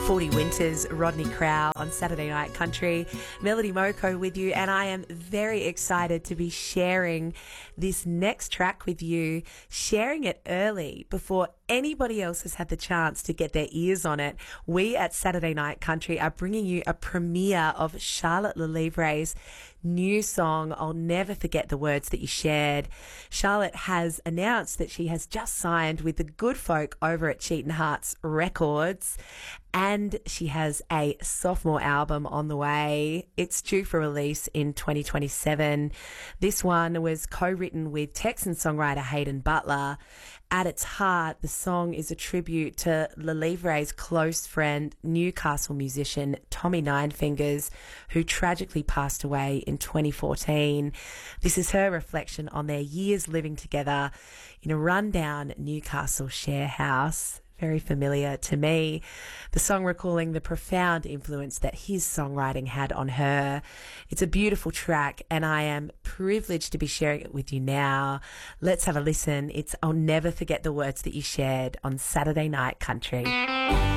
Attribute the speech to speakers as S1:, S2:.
S1: 40 Winters, Rodney Crowell on Saturday Night Country. Melody Moko with you, and I am very excited to be sharing this next track with you, sharing it early before anybody else has had the chance to get their ears on it. We at Saturday Night Country are bringing you a premiere of Charlotte Lelivre's new song, I'll Never Forget the Words That You Shared. Charlotte has announced that she has just signed with the good folk over at Cheatin' Hearts Records, and she has a sophomore album on the way. It's due for release in 2027. This one was co-written with Texan songwriter Hayden Butler. At its heart, the song is a tribute to Lelivre's close friend, Newcastle musician Tommy Ninefingers, who tragically passed away in 2014. This is her reflection on their years living together in a rundown Newcastle share house. Very familiar to me. The song recalling the profound influence that his songwriting had on her. It's a beautiful track, and I am privileged to be sharing it with you now. Let's have a listen. It's I'll Never Forget the Words That You Shared on Saturday Night Country.